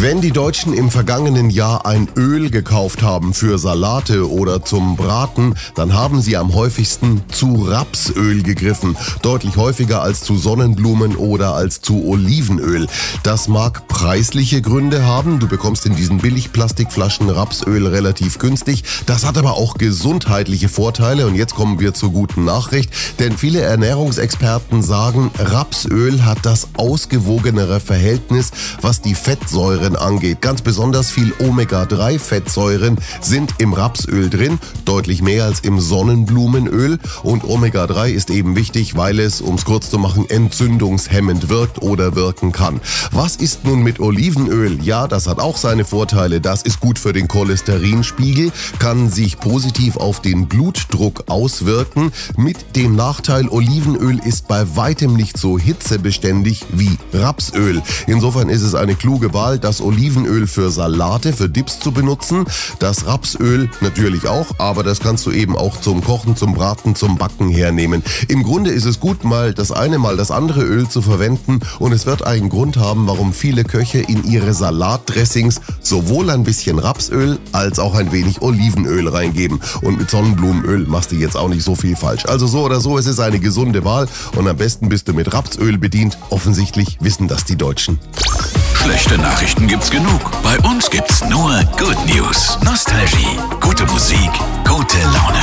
Wenn die Deutschen im vergangenen Jahr ein Öl gekauft haben für Salate oder zum Braten, dann haben sie am häufigsten zu Rapsöl gegriffen. Deutlich häufiger als zu Sonnenblumen oder als zu Olivenöl. Das mag preisliche Gründe haben. Du bekommst in diesen Billigplastikflaschen Rapsöl relativ günstig. Das hat aber auch gesundheitliche Vorteile. Und jetzt kommen wir zur guten Nachricht. Denn viele Ernährungsexperten sagen, Rapsöl hat das ausgewogenere Verhältnis, was die Fettsäuren angeht. Ganz besonders viel Omega-3-Fettsäuren sind im Rapsöl drin, deutlich mehr als im Sonnenblumenöl. Und Omega-3 ist eben wichtig, weil es, um es kurz zu machen, entzündungshemmend wirkt oder wirken kann. Was ist nun mit Olivenöl? Ja, das hat auch seine Vorteile. Das ist gut für den Cholesterinspiegel, kann sich positiv auf den Blutdruck auswirken. Mit dem Nachteil, Olivenöl ist bei weitem nicht so hitzebeständig wie Rapsöl. Insofern ist es eine kluge Wahl, das Olivenöl für Salate, für Dips zu benutzen. Das Rapsöl natürlich auch, aber das kannst du eben auch zum Kochen, zum Braten, zum Backen hernehmen. Im Grunde ist es gut, mal das eine, mal das andere Öl zu verwenden, und es wird einen Grund haben, warum viele Köche in ihre Salatdressings sowohl ein bisschen Rapsöl als auch ein wenig Olivenöl reingeben. Und mit Sonnenblumenöl machst du jetzt auch nicht so viel falsch. Also so oder so, es ist eine gesunde Wahl und am besten bist du mit Rapsöl bedient. Offensichtlich wissen das die Deutschen. Schlechte Nachrichten gibt's genug. Bei uns gibt's nur Good News. Nostalgie, gute Musik, gute Laune.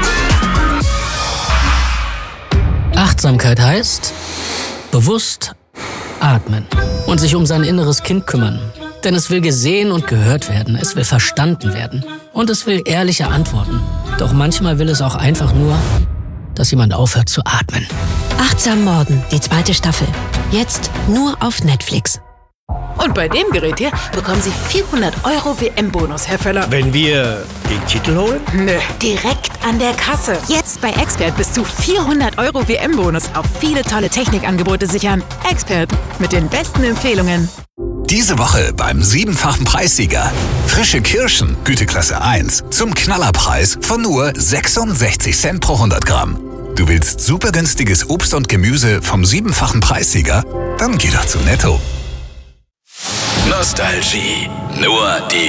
Achtsamkeit heißt bewusst atmen und sich um sein inneres Kind kümmern. Denn es will gesehen und gehört werden, es will verstanden werden und es will ehrliche Antworten. Doch manchmal will es auch einfach nur, dass jemand aufhört zu atmen. Achtsam Morden, die 2. Staffel. Jetzt nur auf Netflix. Und bei dem Gerät hier bekommen Sie 400 € WM-Bonus, Herr Völler. Wenn wir den Titel holen? Nö, direkt an der Kasse. Jetzt bei Expert bis zu 400 € WM-Bonus auf viele tolle Technikangebote sichern. Expert, mit den besten Empfehlungen. Diese Woche beim 7-fachen Preissieger. Frische Kirschen, Güteklasse 1, zum Knallerpreis von nur 66 Cent pro 100 Gramm. Du willst super günstiges Obst und Gemüse vom 7-fachen Preissieger? Dann geh doch zu Netto. Nostalgie. Nur die